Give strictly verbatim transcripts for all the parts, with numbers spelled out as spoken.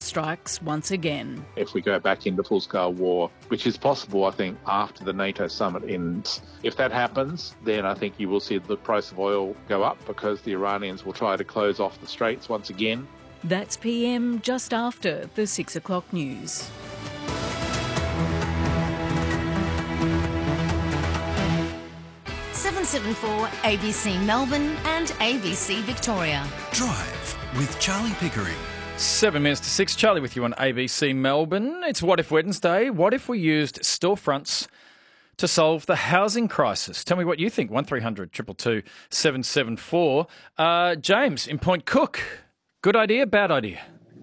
strikes once again. If we go back into full-scale war, which is possible, I think, after the NATO summit ends, if that happens, then I think you will see the price of oil go up because the Iranians will try to close off the straits once again. That's P M just after the six o'clock news. seven seven four A B C Melbourne and A B C Victoria. Drive with Charlie Pickering. Seven minutes to six. Charlie with you on A B C Melbourne. It's What If Wednesday. What if we used storefronts to solve the housing crisis? Tell me what you think. one three hundred two two two seven seven four. Uh, James in Point Cook. Good idea, bad idea?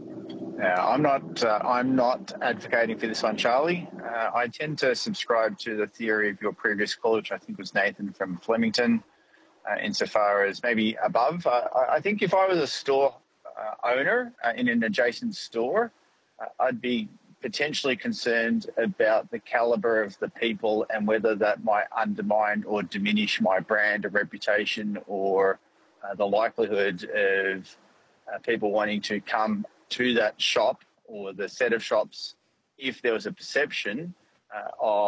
Uh, I'm not. Uh, I'm not advocating for this one, Charlie. Uh, I tend to subscribe to the theory of your previous caller, which I think was Nathan from Flemington, uh, insofar as maybe above. Uh, I think if I was a store uh, owner uh, in an adjacent store, uh, I'd be potentially concerned about the calibre of the people and whether that might undermine or diminish my brand or reputation, or uh, the likelihood of uh, people wanting to come to that shop or the set of shops if there was a perception uh,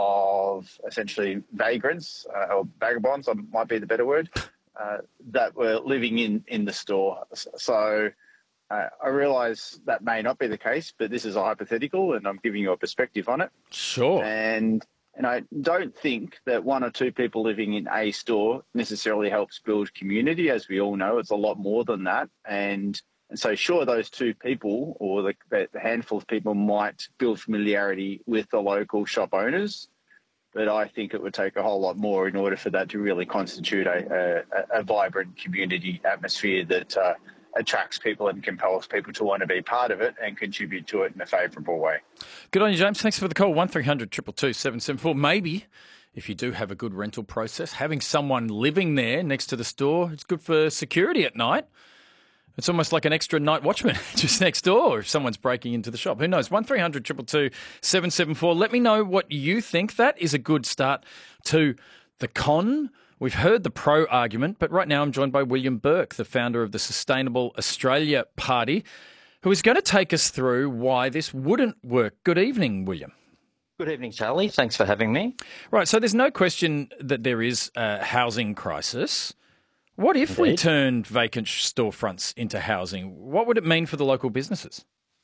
of essentially vagrants uh, or vagabonds, might be the better word, uh, that were living in, in the store. So uh, I realise that may not be the case, but this is a hypothetical and I'm giving you a perspective on it. Sure. And and I don't think that one or two people living in a store necessarily helps build community. As we all know, it's a lot more than that. And And so, sure, those two people or the, the handful of people might build familiarity with the local shop owners, but I think it would take a whole lot more in order for that to really constitute a, a, a vibrant community atmosphere that uh, attracts people and compels people to want to be part of it and contribute to it in a favourable way. Good on you, James. Thanks for the call. one three hundred two two two seven seven four. Maybe if you do have a good rental process, having someone living there next to the store, it's good for security at night. It's almost like an extra night watchman just next door if someone's breaking into the shop. Who knows? one three hundred two two two seven seven four. Let me know what you think. That is a good start to the con. We've heard the pro argument, but right now I'm joined by William Burke, the founder of the Sustainable Australia Party, who is going to take us through why this wouldn't work. Good evening, William. Good evening, Charlie. Thanks for having me. Right, so there's no question that there is a housing crisis. What if Indeed. we turned vacant storefronts into housing? What would it mean for the local businesses?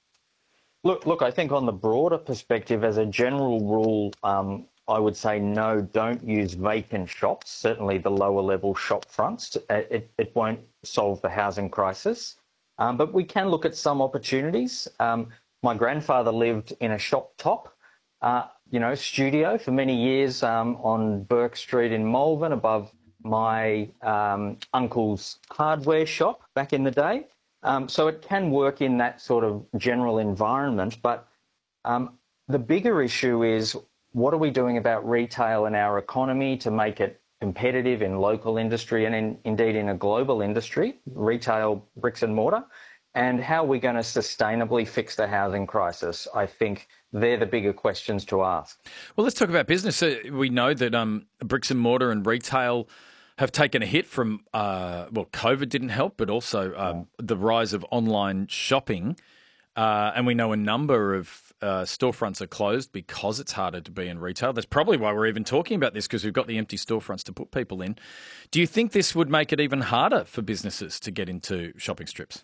Look, look. I think on the broader perspective, as a general rule, um, I would say no, don't use vacant shops, certainly the lower level shop fronts. It, it won't solve the housing crisis. Um, but we can look at some opportunities. Um, my grandfather lived in a shop top, uh, you know, studio for many years um, on Burke Street in Malvern above my um, uncle's hardware shop back in the day. Um, so it can work in that sort of general environment. But um, the bigger issue is, what are we doing about retail and our economy to make it competitive in local industry and in, indeed in a global industry, retail, bricks and mortar? And how are we going to sustainably fix the housing crisis? I think they're the bigger questions to ask. Well, let's talk about business. Uh, we know that um, bricks and mortar and retail have taken a hit from, uh, well, COVID didn't help, but also um, the rise of online shopping. Uh, and we know a number of uh, storefronts are closed because it's harder to be in retail. That's probably why we're even talking about this, because we've got the empty storefronts to put people in. Do you think this would make it even harder for businesses to get into shopping strips?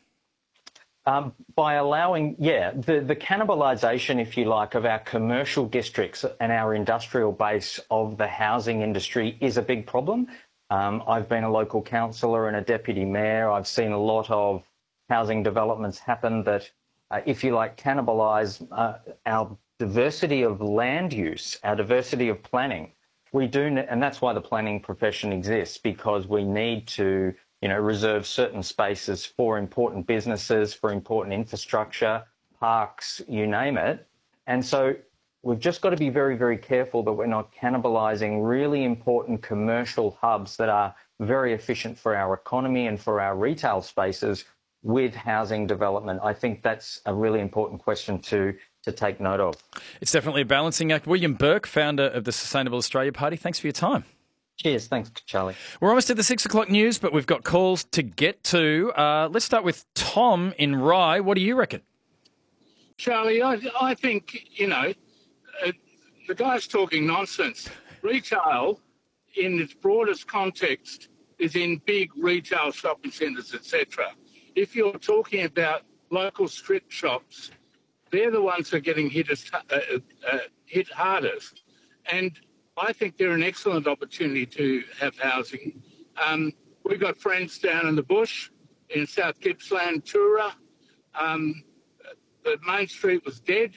Um, by allowing, yeah, the, the cannibalisation, if you like, of our commercial districts and our industrial base of the housing industry is a big problem. Um, I've been a local councillor and a deputy mayor. I've seen a lot of housing developments happen that, uh, if you like, cannibalise uh, our diversity of land use, our diversity of planning. We do, and that's why the planning profession exists, because we need to, you know, reserve certain spaces for important businesses, for important infrastructure, parks, you name it. And so we've just got to be very, very careful that we're not cannibalising really important commercial hubs that are very efficient for our economy and for our retail spaces with housing development. I think that's a really important question to, to take note of. It's definitely a balancing act. William Burke, founder of the Sustainable Australia Party, thanks for your time. Cheers. Thanks, Charlie. We're almost at the six o'clock news, but we've got calls to get to. Uh, let's start with Tom in Rye. What do you reckon? Charlie, I, I think, you know, uh, the guy's talking nonsense. Retail, in its broadest context, is in big retail shopping centres, et cetera. If you're talking about local strip shops, they're the ones that are getting hit, as, uh, uh, hit hardest. And I think they're an excellent opportunity to have housing. Um, we've got friends down in the bush, in South Gippsland, Tura. Um, the main street was dead,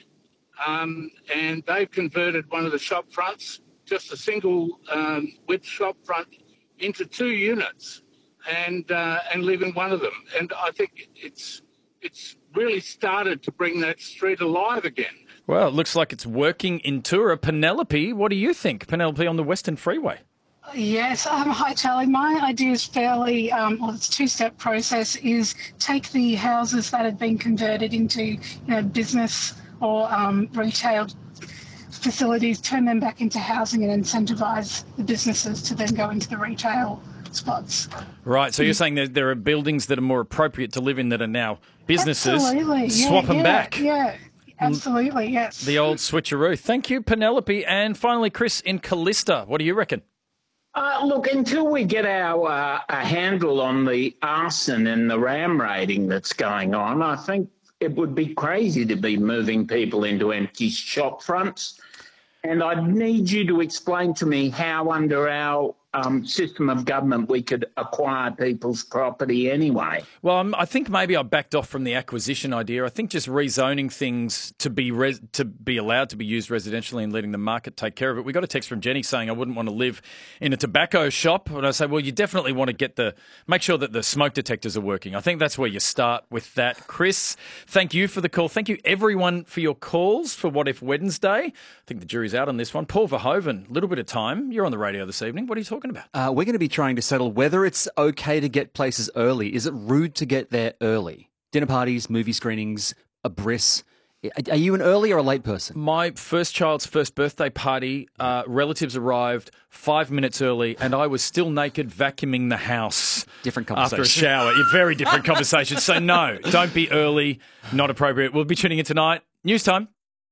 um, and they've converted one of the shop fronts, just a single um, width shop front, into two units, and uh, and live in one of them. And I think it's it's really started to bring that street alive again. Well, it looks like it's working in Tura. Penelope, what do you think? Penelope on the Western Freeway. Yes, um, hi Charlie. My idea is fairly, um, well, it's a two-step process, is take the houses that have been converted into, you know, business or um, retail facilities, turn them back into housing and incentivise the businesses to then go into the retail spots. Right, so you're saying that there are buildings that are more appropriate to live in that are now businesses. Absolutely. Swap yeah, them yeah, back. Yeah, absolutely, yes. The old switcheroo. Thank you, Penelope. And finally, Chris in Callista. What do you reckon? Uh, look, until we get our uh, a handle on the arson and the ram raiding that's going on, I think it would be crazy to be moving people into empty shop fronts. And I'd need you to explain to me how under our um, system of government we could acquire people's property anyway. Well, um, I think maybe I backed off from the acquisition idea. I think just rezoning things to be res- to be allowed to be used residentially and letting the market take care of it. We got a text from Jenny saying I wouldn't want to live in a tobacco shop. And I say, well, you definitely want to get the make sure that the smoke detectors are working. I think that's where you start with that. Chris, thank you for the call. Thank you, everyone, for your calls for What If Wednesday. I think the jury's out on this one. Paul Verhoeven, a little bit of time. You're on the radio this evening. What are you talking about? Uh, we're going to be trying to settle whether it's okay to get places early. Is it rude to get there early? Dinner parties, movie screenings, a bris. Are you an early or a late person? My first child's first birthday party, uh, relatives arrived five minutes early and I was still naked vacuuming the house. Different conversation. After a shower. Yeah, very different conversation. So no, don't be early, not appropriate. We'll be tuning in tonight. News time.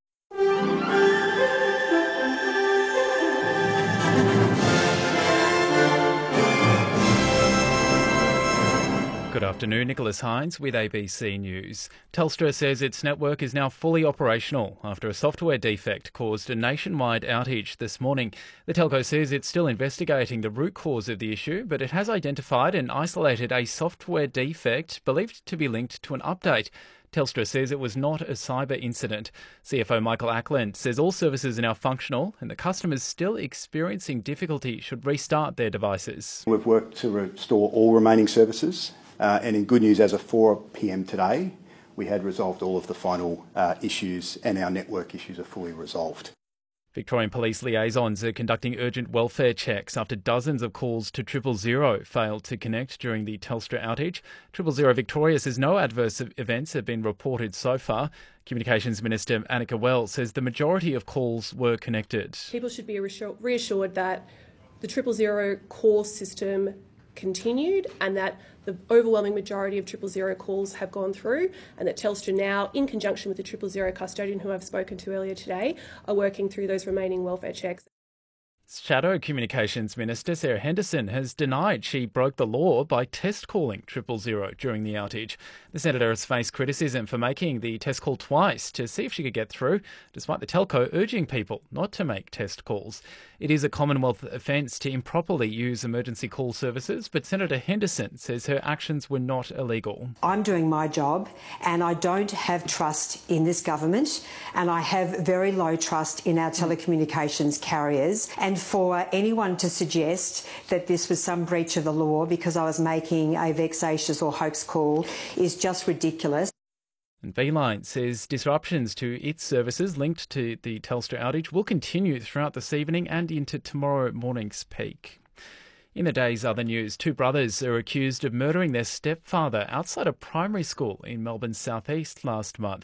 Good afternoon, Nicholas Hines with A B C News. Telstra says its network is now fully operational after a software defect caused a nationwide outage this morning. The telco says it's still investigating the root cause of the issue, but it has identified and isolated a software defect believed to be linked to an update. Telstra says it was not a cyber incident. C F O Michael Ackland says all services are now functional and the customers still experiencing difficulty should restart their devices. We've worked to restore all remaining services. Uh, and in good news, as of four p m today, we had resolved all of the final uh, issues and our network issues are fully resolved. Victorian Police liaisons are conducting urgent welfare checks after dozens of calls to triple zero failed to connect during the Telstra outage. Triple Zero Victoria says no adverse events have been reported so far. Communications Minister Annika Wells says the majority of calls were connected. People should be reassured that the triple zero call system continued and that the overwhelming majority of triple zero calls have gone through and that Telstra now, in conjunction with the triple zero custodian who I've spoken to earlier today, are working through those remaining welfare checks. Shadow Communications Minister Sarah Henderson has denied she broke the law by test calling triple zero during the outage. The senator has faced criticism for making the test call twice to see if she could get through, despite the telco urging people not to make test calls. It is a Commonwealth offence to improperly use emergency call services, but Senator Henderson says her actions were not illegal. I'm doing my job and I don't have trust in this government and I have very low trust in our telecommunications carriers. And for anyone to suggest that this was some breach of the law because I was making a vexatious or hoax call is just ridiculous. And V-Line says disruptions to its services linked to the Telstra outage will continue throughout this evening and into tomorrow morning's peak. In the day's other news, two brothers are accused of murdering their stepfather outside a primary school in Melbourne's southeast last month.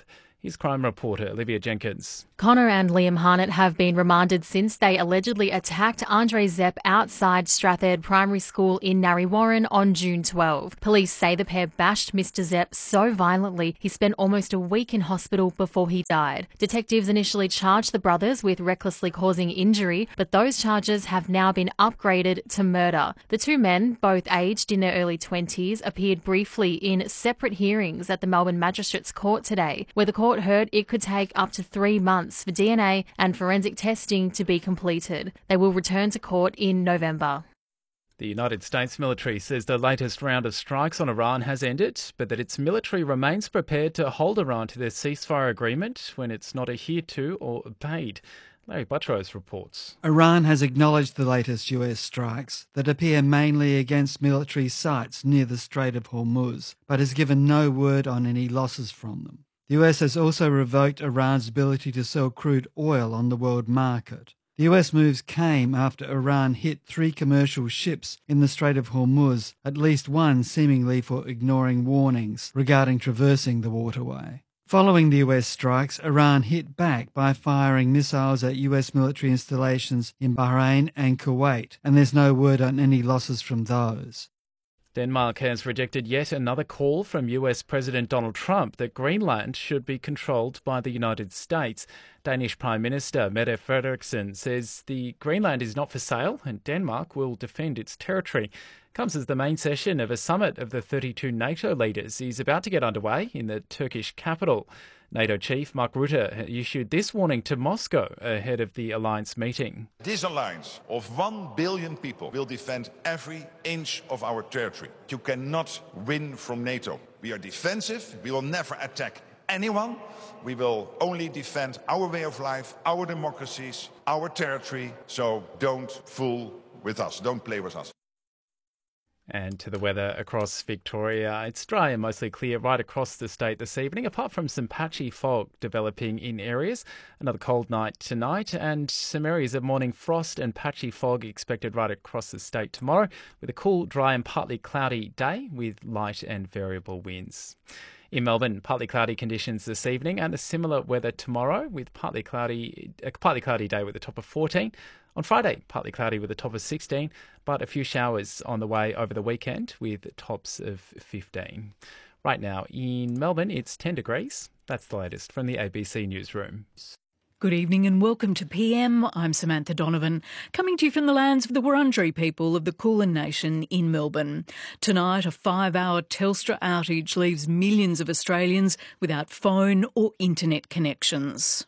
Here's crime reporter Olivia Jenkins. Connor and Liam Harnett have been remanded since they allegedly attacked Andre Zepp outside Stratherd Primary School in Narre Warren on June twelfth. Police say the pair bashed Mister Zepp so violently he spent almost a week in hospital before he died. Detectives initially charged the brothers with recklessly causing injury, but those charges have now been upgraded to murder. The two men, both aged in their early twenties, appeared briefly in separate hearings at the Melbourne Magistrates Court today, where the court heard it could take up to three months for D N A and forensic testing to be completed. They will return to court in November. The United States military says the latest round of strikes on Iran has ended, but that its military remains prepared to hold Iran to their ceasefire agreement when it's not adhered to or obeyed. Larry Buttrose reports. Iran has acknowledged the latest U S strikes that appear mainly against military sites near the Strait of Hormuz, but has given no word on any losses from them. The U S has also revoked Iran's ability to sell crude oil on the world market. The U S moves came after Iran hit three commercial ships in the Strait of Hormuz, at least one seemingly for ignoring warnings regarding traversing the waterway. Following the U S strikes, Iran hit back by firing missiles at U S military installations in Bahrain and Kuwait, and there's no word on any losses from those. Denmark has rejected yet another call from U S President Donald Trump that Greenland should be controlled by the United States. Danish Prime Minister Mette Frederiksen says the Greenland is not for sale and Denmark will defend its territory. Comes as the main session of a summit of the thirty-two NATO leaders is about to get underway in the Turkish capital. NATO chief Mark Rutte issued this warning to Moscow ahead of the alliance meeting. This alliance of one billion people will defend every inch of our territory. You cannot win from NATO. We are defensive. We will never attack anyone. We will only defend our way of life, our democracies, our territory. So don't fool with us. Don't play with us. And to the weather across Victoria. It's dry and mostly clear right across the state this evening, apart from some patchy fog developing in areas. Another cold night tonight and some areas of morning frost and patchy fog expected right across the state tomorrow, with a cool, dry and partly cloudy day with light and variable winds. In Melbourne, partly cloudy conditions this evening and a similar weather tomorrow with partly cloudy, a partly cloudy day with a top of fourteen. On Friday, partly cloudy with a top of sixteen, but a few showers on the way over the weekend with tops of fifteen. Right now in Melbourne, it's ten degrees. That's the latest from the A B C Newsroom. Good evening and welcome to P M. I'm Samantha Donovan, coming to you from the lands of the Wurundjeri people of the Kulin Nation in Melbourne. Tonight, a five-hour Telstra outage leaves millions of Australians without phone or internet connections.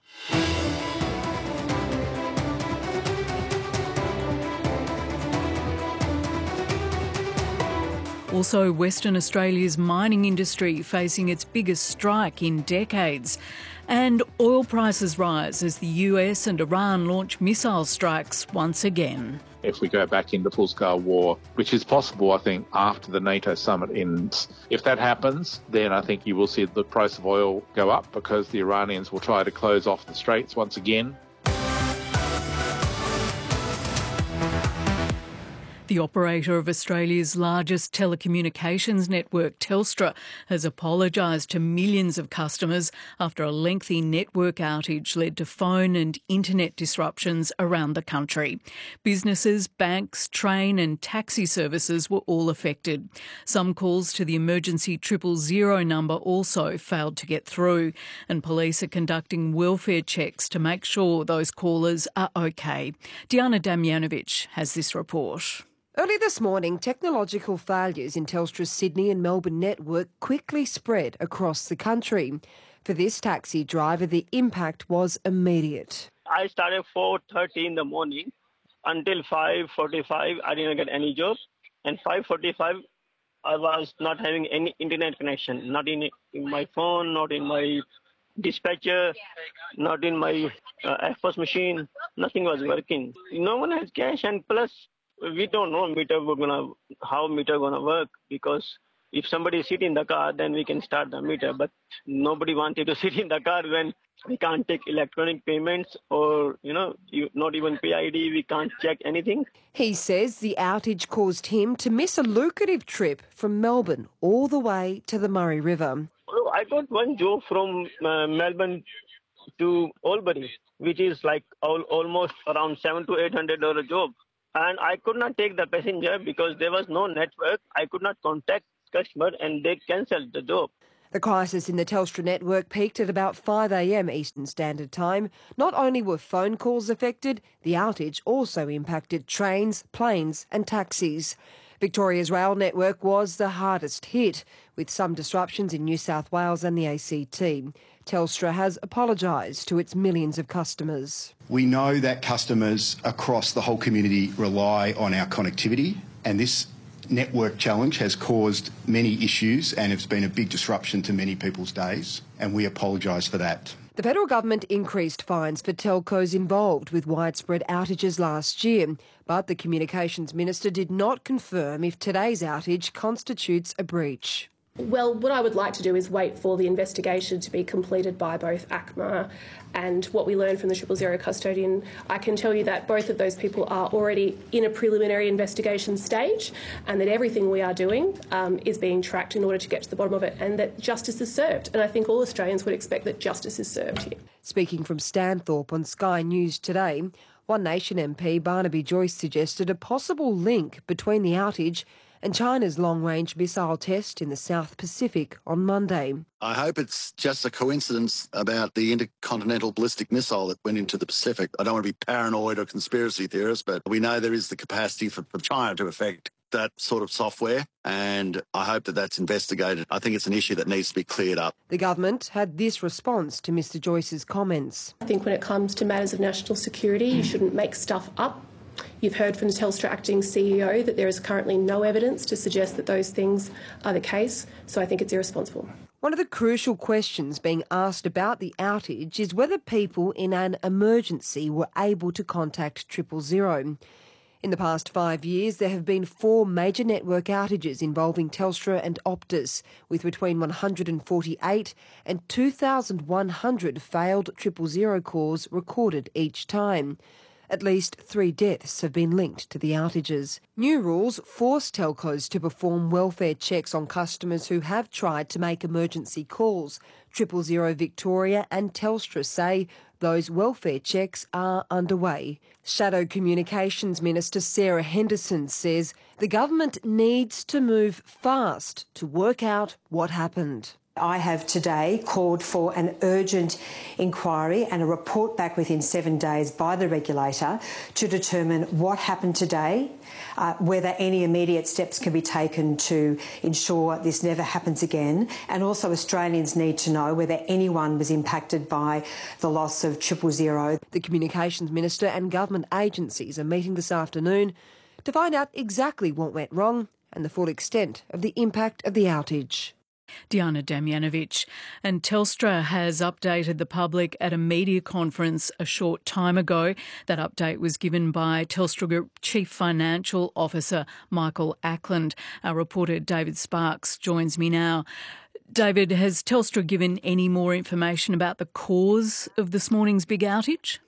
Also, Western Australia's mining industry facing its biggest strike in decades. And oil prices rise as the U S and Iran launch missile strikes once again. If we go back into full-scale war, which is possible, I think, after the NATO summit ends, if that happens, then I think you will see the price of oil go up because the Iranians will try to close off the straits once again. The operator of Australia's largest telecommunications network, Telstra, has apologised to millions of customers after a lengthy network outage led to phone and internet disruptions around the country. Businesses, banks, train and taxi services were all affected. Some calls to the emergency triple zero number also failed to get through, and police are conducting welfare checks to make sure those callers are okay. Diana Damjanovic has this report. Early this morning, technological failures in Telstra's Sydney and Melbourne network quickly spread across the country. For this taxi driver, the impact was immediate. I started four thirty in the morning until five forty-five. I didn't get any job. And five forty-five, I was not having any internet connection, not in, in my phone, not in my dispatcher, not in my uh, F P O S machine. Nothing was working. No one has cash, and plus, we don't know meter we're gonna how meter gonna work, because if somebody sit in the car, then we can start the meter. But nobody wanted to sit in the car when we can't take electronic payments or, you know, you, not even P I D. We can't check anything. He says the outage caused him to miss a lucrative trip from Melbourne all the way to the Murray River. Oh, I got one job from uh, Melbourne to Albury, which is like all, almost around seven to eight hundred dollar job, and I could not take the passenger because there was no network. I could not contact customer, and they cancelled the job. The crisis in the Telstra network peaked at about five a m Eastern Standard Time. Not only were phone calls affected, the outage also impacted trains, planes and taxis. Victoria's rail network was the hardest hit, with some disruptions in New South Wales and the A C T. Telstra has apologised to its millions of customers. We know that customers across the whole community rely on our connectivity, and this network challenge has caused many issues and it's been a big disruption to many people's days, and we apologise for that. The federal government increased fines for telcos involved with widespread outages last year, but the Communications Minister did not confirm if today's outage constitutes a breach. Well, what I would like to do is wait for the investigation to be completed by both A C M A and what we learned from the Triple Zero custodian. I can tell you that both of those people are already in a preliminary investigation stage, and that everything we are doing um, is being tracked in order to get to the bottom of it, and that justice is served. And I think all Australians would expect that justice is served here. Speaking from Stanthorpe on Sky News today, One Nation M P Barnaby Joyce suggested a possible link between the outage and China's long-range missile test in the South Pacific on Monday. I hope it's just a coincidence about the intercontinental ballistic missile that went into the Pacific. I don't want to be paranoid or conspiracy theorist, but we know there is the capacity for, for China to affect that sort of software, and I hope that that's investigated. I think it's an issue that needs to be cleared up. The government had this response to Mr Joyce's comments. I think when it comes to matters of national security, you shouldn't make stuff up. You've heard from the Telstra acting C E O that there is currently no evidence to suggest that those things are the case, so I think it's irresponsible. One of the crucial questions being asked about the outage is whether people in an emergency were able to contact Triple Zero. In the past five years, there have been four major network outages involving Telstra and Optus, with between one hundred forty-eight and two thousand one hundred failed Triple Zero calls recorded each time. At least three deaths have been linked to the outages. New rules force telcos to perform welfare checks on customers who have tried to make emergency calls. Triple Zero Victoria and Telstra say those welfare checks are underway. Shadow Communications Minister Sarah Henderson says the government needs to move fast to work out what happened. I have today called for an urgent inquiry and a report back within seven days by the regulator to determine what happened today, uh, whether any immediate steps can be taken to ensure this never happens again, and also Australians need to know whether anyone was impacted by the loss of Triple Zero. The Communications Minister and government agencies are meeting this afternoon to find out exactly what went wrong and the full extent of the impact of the outage. Diana Damjanovic. And Telstra has updated the public at a media conference a short time ago. That update was given by Telstra Group Chief Financial Officer Michael Ackland. Our reporter David Sparks joins me now. David, has Telstra given any more information about the cause of this morning's big outage?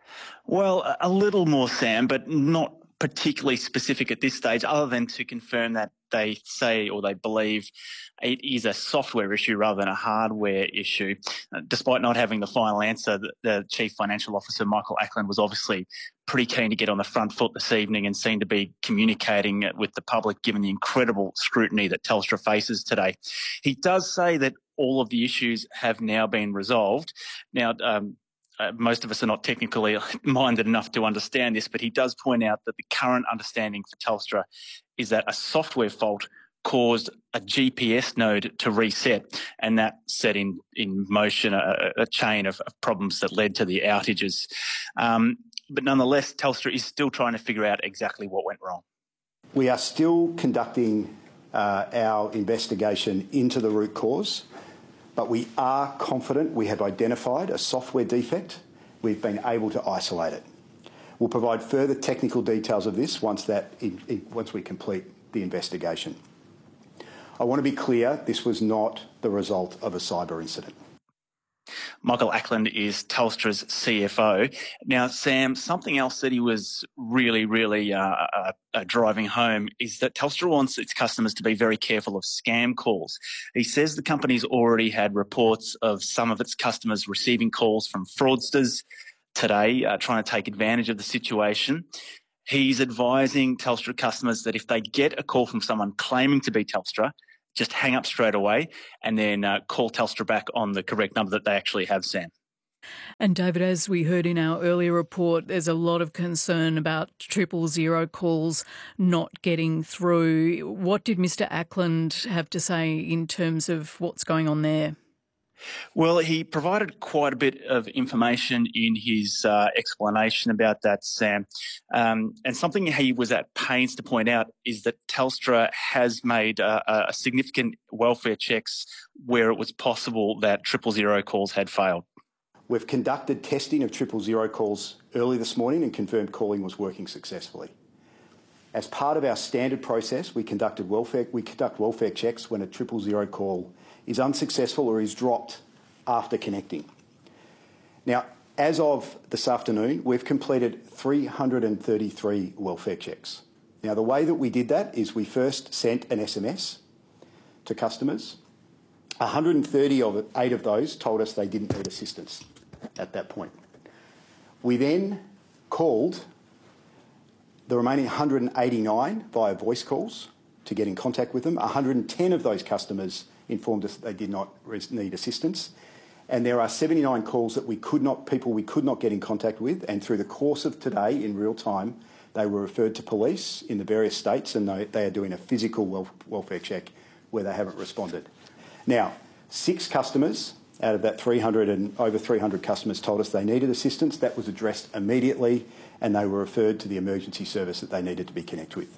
Well, a little more, Sam, but not particularly specific at this stage, other than to confirm that they say or they believe it is a software issue rather than a hardware issue. Uh, despite not having the final answer, the, the Chief Financial Officer, Michael Ackland, was obviously pretty keen to get on the front foot this evening and seemed to be communicating with the public given the incredible scrutiny that Telstra faces today. He does say that all of the issues have now been resolved. Now, um, Uh, most of us are not technically minded enough to understand this, but he does point out that the current understanding for Telstra is that a software fault caused a G P S node to reset, and that set in, in motion a, a chain of, of problems that led to the outages. Um, but nonetheless, Telstra is still trying to figure out exactly what went wrong. We are still conducting uh, our investigation into the root cause, but we are confident we have identified a software defect. We've been able to isolate it. We'll provide further technical details of this once, that, in, in, once we complete the investigation. I want to be clear, this was not the result of a cyber incident. Michael Ackland is Telstra's C F O. Now, Sam, something else that he was really, really uh, uh, uh, driving home is that Telstra wants its customers to be very careful of scam calls. He says the company's already had reports of some of its customers receiving calls from fraudsters today, uh, trying to take advantage of the situation. He's advising Telstra customers that if they get a call from someone claiming to be Telstra, just hang up straight away and then uh, call Telstra back on the correct number that they actually have, Sam. And David, as we heard in our earlier report, there's a lot of concern about triple zero calls not getting through. What did Mister Ackland have to say in terms of what's going on there? Well, he provided quite a bit of information in his uh, explanation about that, Sam. Um, and something he was at pains to point out is that Telstra has made uh, a significant welfare checks where it was possible that triple zero calls had failed. We've conducted testing of triple zero calls early this morning and confirmed calling was working successfully. As part of our standard process, we conducted welfare, we conduct welfare checks when a triple zero call is unsuccessful or is dropped after connecting. Now, as of this afternoon, we've completed three hundred thirty-three welfare checks. Now, the way that we did that is we first sent an S M S to customers. one hundred thirty-eight of those told us they didn't need assistance at that point. We then called the remaining one hundred eighty-nine via voice calls to get in contact with them. one hundred ten of those customers informed us they did not need assistance. And there are seventy-nine calls that we could not, people we could not get in contact with, and through the course of today, in real time, they were referred to police in the various states, and they, they are doing a physical wel- welfare check where they haven't responded. Now, six customers out of that three hundred and over three hundred customers told us they needed assistance. That was addressed immediately, and they were referred to the emergency service that they needed to be connected with.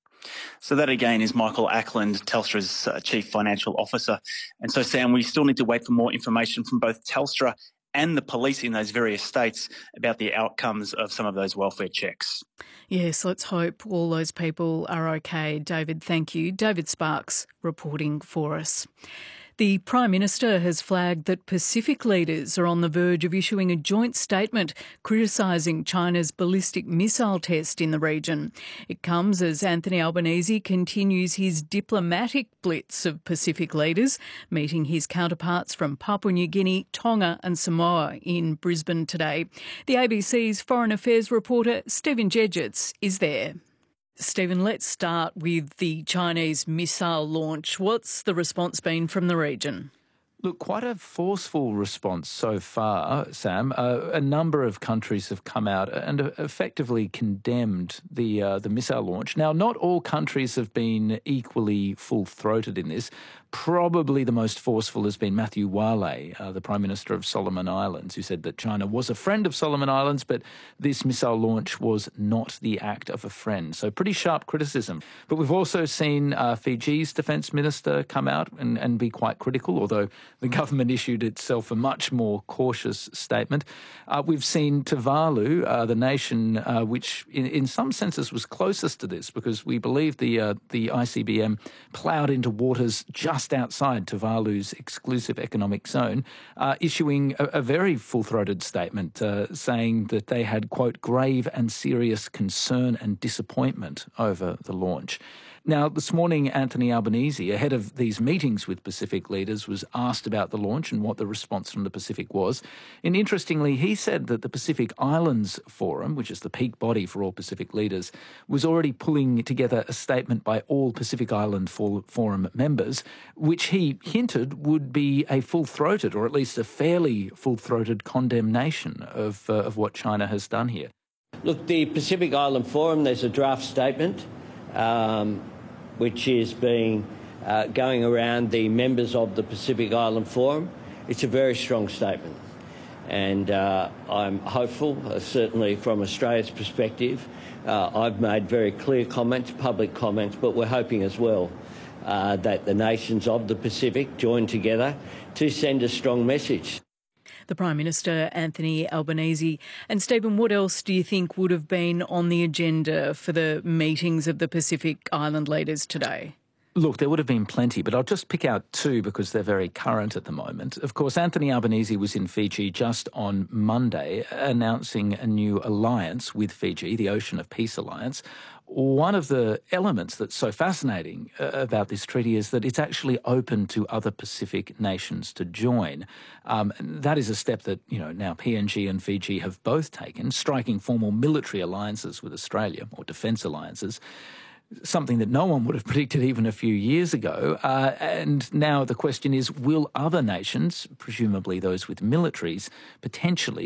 So that again is Michael Ackland, Telstra's uh, Chief Financial Officer. And so, Sam, we still need to wait for more information from both Telstra and the police in those various states about the outcomes of some of those welfare checks. Yes, let's hope all those people are okay. David, thank you. David Sparks reporting for us. The Prime Minister has flagged that Pacific leaders are on the verge of issuing a joint statement criticising China's ballistic missile test in the region. It comes as Anthony Albanese continues his diplomatic blitz of Pacific leaders, meeting his counterparts from Papua New Guinea, Tonga and Samoa in Brisbane today. The A B C's Foreign Affairs reporter Stephen Jedgetts is there. Stephen, let's start with the Chinese missile launch. What's the response been from the region? Look, quite a forceful response so far, Sam. Uh, a number of countries have come out and effectively condemned the uh, the missile launch. Now, not all countries have been equally full-throated in this. Probably the most forceful has been Matthew Wale, uh, the Prime Minister of Solomon Islands, who said that China was a friend of Solomon Islands, but this missile launch was not the act of a friend. So pretty sharp criticism. But we've also seen uh, Fiji's Defence Minister come out and, and be quite critical, although the government issued itself a much more cautious statement. Uh, we've seen Tuvalu, uh, the nation uh, which in, in some senses was closest to this, because we believe the, uh, the I C B M ploughed into waters just outside Tuvalu's exclusive economic zone, uh, issuing a, a very full-throated statement uh, saying that they had, quote, grave and serious concern and disappointment over the launch. Now, this morning, Anthony Albanese, ahead of these meetings with Pacific leaders, was asked about the launch and what the response from the Pacific was. And interestingly, he said that the Pacific Islands Forum, which is the peak body for all Pacific leaders, was already pulling together a statement by all Pacific Island Forum members, which he hinted would be a full-throated, or at least a fairly full-throated condemnation of, uh, of what China has done here. Look, the Pacific Island Forum, there's a draft statement Um, which is being uh, going around the members of the Pacific Island Forum. It's a very strong statement, and uh, I'm hopeful, uh, certainly from Australia's perspective. Uh, I've made very clear comments, public comments, but we're hoping as well uh, that the nations of the Pacific join together to send a strong message. The Prime Minister, Anthony Albanese. And Stephen, what else do you think would have been on the agenda for the meetings of the Pacific Island leaders today? Look, there would have been plenty, but I'll just pick out two because they're very current at the moment. Of course, Anthony Albanese was in Fiji just on Monday announcing a new alliance with Fiji, the Ocean of Peace Alliance. One of the elements that's so fascinating uh, about this treaty is that it's actually open to other Pacific nations to join. Um, that is a step that, you know, now P N G and Fiji have both taken, striking formal military alliances with Australia, or defence alliances, something that no one would have predicted even a few years ago. Uh, and now the question is, will other nations, presumably those with militaries, potentially